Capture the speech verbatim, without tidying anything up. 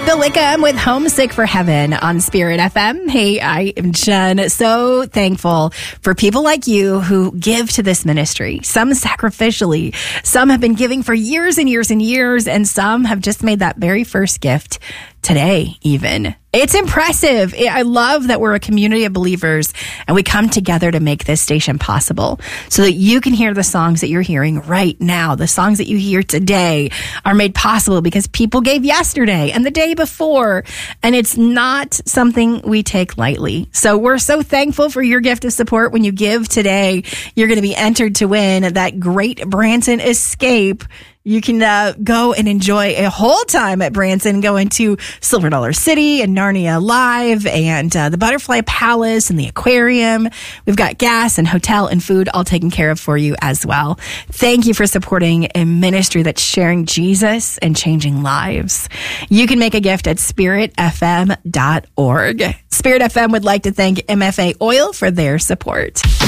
Bill Wickham with Homesick for Heaven on Spirit F M. Hey, I am Jen. So thankful for people like you who give to this ministry. Some sacrificially, some have been giving for years and years and years, and some have just made that very first gift today even. It's impressive. I love that we're a community of believers and we come together to make this station possible so that you can hear the songs that you're hearing right now. The songs that you hear today are made possible because people gave yesterday and the day before, and it's not something we take lightly. So we're so thankful for your gift of support. When you give today, you're going to be entered to win that great Branson Escape. You can uh, go and enjoy a whole time at Branson, going to Silver Dollar City and Narnia Live and uh, the Butterfly Palace and the aquarium. We've got gas and hotel and food all taken care of for you as well. Thank you for supporting a ministry that's sharing Jesus and changing lives. You can make a gift at spirit f m dot org. Spirit F M would like to thank M F A Oil for their support.